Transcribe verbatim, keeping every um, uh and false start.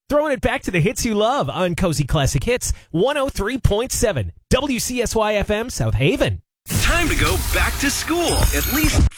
Throwing it back to the hits you love on Cozy Classic Hits, one oh three point seven W C S Y F M South Haven. Time to go back to school, at least